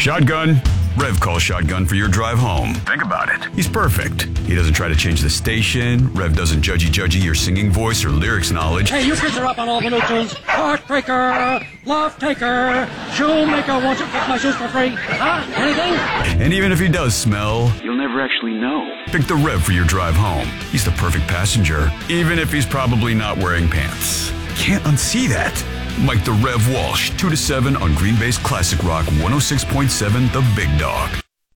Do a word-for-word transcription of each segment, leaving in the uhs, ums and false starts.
Shotgun. Rev calls Shotgun for your drive home. Think about it. He's perfect. He doesn't try to change the station. Rev doesn't judgy-judgy your singing voice or lyrics knowledge. Hey, you kids are up on all the new tunes. Heartbreaker, Love Taker, Shoemaker, won't you get my shoes for free? Huh? Anything? And even if he does smell, you'll never actually know. Pick the Rev for your drive home. He's the perfect passenger, even if he's probably not wearing pants. Can't unsee that. Mike the Rev Walsh, two to seven on Green Bay's Classic Rock one oh six point seven, The Big Dog.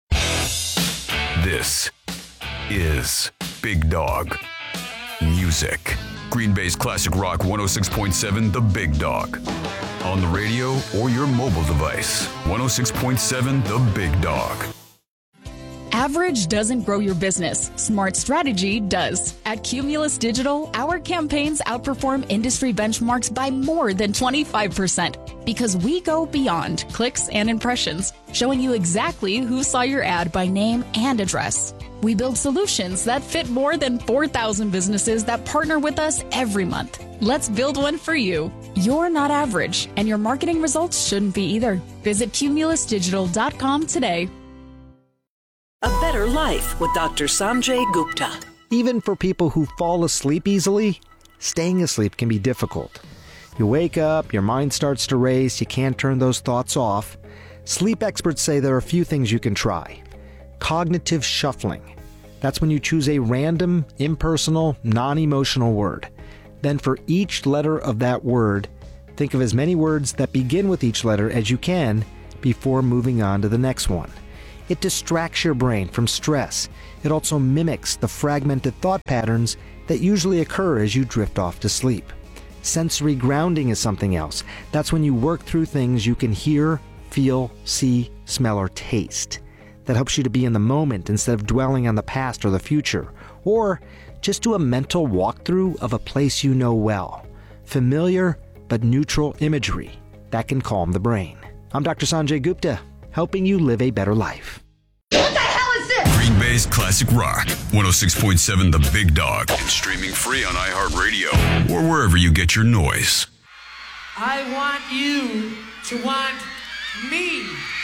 This is Big Dog Music. Green Bay's Classic Rock one oh six point seven, The Big Dog. On the radio or your mobile device. one oh six point seven, The Big Dog. Average doesn't grow your business. Smart strategy does. At Cumulus Digital, our campaigns outperform industry benchmarks by more than twenty-five percent because we go beyond clicks and impressions, showing you exactly who saw your ad by name and address. We build solutions that fit more than four thousand businesses that partner with us every month. Let's build one for you. You're not average, and your marketing results shouldn't be either. Visit cumulus digital dot com today. A Better Life with Doctor Sanjay Gupta. Even for people who fall asleep easily, staying asleep can be difficult. You wake up, your mind starts to race, you can't turn those thoughts off. Sleep experts say there are a few things you can try. Cognitive shuffling. That's when you choose a random, impersonal, non-emotional word. Then for each letter of that word, think of as many words that begin with each letter as you can before moving on to the next one. It distracts your brain from stress. It also mimics the fragmented thought patterns that usually occur as you drift off to sleep. Sensory grounding is something else. That's when you work through things you can hear, feel, see, smell, or taste. That helps you to be in the moment instead of dwelling on the past or the future. Or just do a mental walkthrough of a place you know well. Familiar but neutral imagery. That can calm the brain. I'm Doctor Sanjay Gupta, helping you live a better life. What the hell is this? Green Bay's Classic Rock, one oh six point seven, The Big Dog, and streaming free on iHeartRadio or wherever you get your noise. I want you to want me.